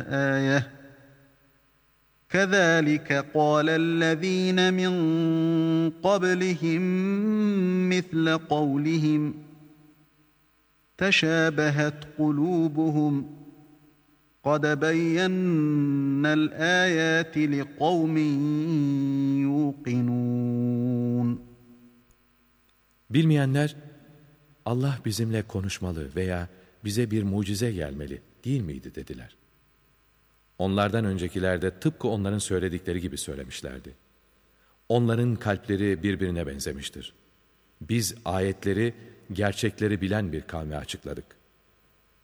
آية كذلك قال الذين من قبلهم مثل قولهم تشابهت قلوبهم قد بينا الآيات لقوم يوقنون. Bilmeyenler, Allah bizimle konuşmalı veya bize bir mucize gelmeli değil miydi dediler. Onlardan öncekiler de tıpkı onların söyledikleri gibi söylemişlerdi. Onların kalpleri birbirine benzemiştir. Biz ayetleri, gerçekleri bilen bir kavme açıkladık.